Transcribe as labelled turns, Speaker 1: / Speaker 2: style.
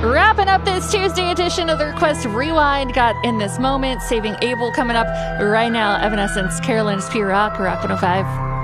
Speaker 1: Wrapping up this Tuesday edition of the Request Rewind. Got In This Moment, Saving Abel coming up right now. Evanescence, Carolyn's Pure Rock, Rock 105.